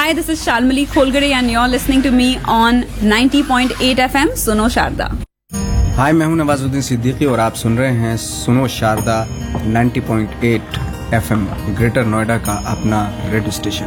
Hi, this is Shalmali Kholgade and you're listening to me on 90.8 FM Suno Sharda. हाय, मैं हूं नवाजुद्दीन सिद्दीकी और आप सुन रहे हैं सुनो शारदा 90.8 FM ग्रेटर नोएडा का अपना रेडियो स्टेशन।